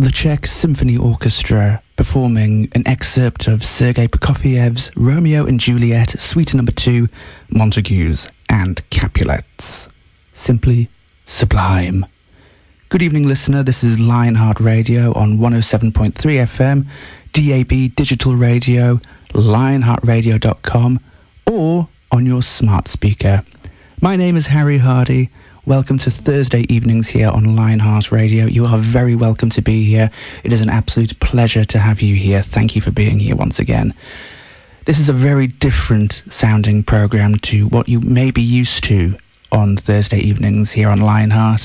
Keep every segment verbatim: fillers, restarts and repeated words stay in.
the Czech Symphony Orchestra performing an excerpt of Sergei Prokofiev's Romeo and Juliet, Suite Number Two, Montagues and Capulets. Simply sublime. Good evening, listener. This is Lionheart Radio on one oh seven point three F M, D A B digital radio, lionheart radio dot com, or on your smart speaker. My name is Harry Hardy. Welcome to Thursday evenings here on Lionheart Radio. You are very welcome to be here. It is an absolute pleasure to have you here. Thank you for being here once again. This is a very different sounding program to what you may be used to on Thursday evenings here on Lionheart.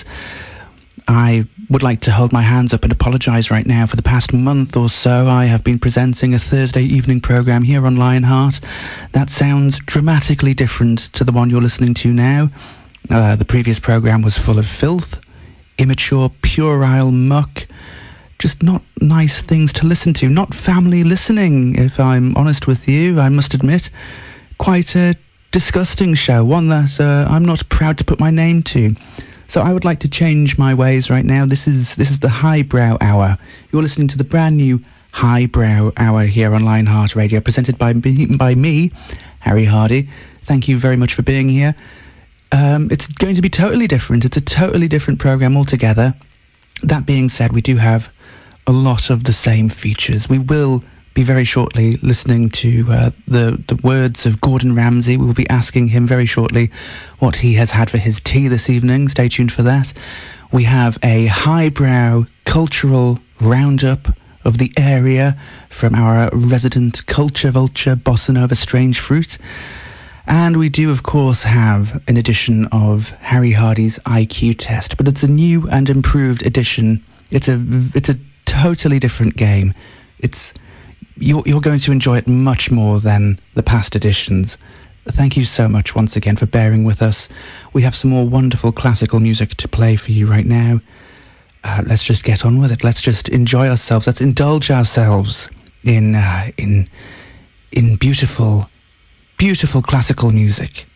I would like to hold my hands up and apologise right now. For the past month or so, I have been presenting a Thursday evening programme here on Lionheart. That sounds dramatically different to the one you're listening to now. Uh, the previous programme was full of filth, immature, puerile muck, just not nice things to listen to, not family listening, if I'm honest with you, I must admit. Quite a disgusting show, one that uh, I'm not proud to put my name to. So I would like to change my ways right now. This is this is the Highbrow Hour. You're listening to the brand new Highbrow Hour here on Lionheart Radio, presented by me, by me, Harry Hardy. Thank you very much for being here. Um, it's going to be totally different. It's a totally different programme altogether. That being said, we do have a lot of the same features. We will be very shortly listening to uh, the, the words of Gordon Ramsay. We will be asking him very shortly what he has had for his tea this evening. Stay tuned for that. We have a highbrow cultural roundup of the area from our resident culture vulture, Bossa Nova Strange Fruit. And we do, of course, have an edition of Harry Hardy's I Q test, but it's a new and improved edition. It's a it's a totally different game. It's you're you're going to enjoy it much more than the past editions. Thank you so much once again for bearing with us. We have some more wonderful classical music to play for you right now. Uh, let's just get on with it. Let's just enjoy ourselves. Let's indulge ourselves in uh, in in beautiful. Beautiful classical music.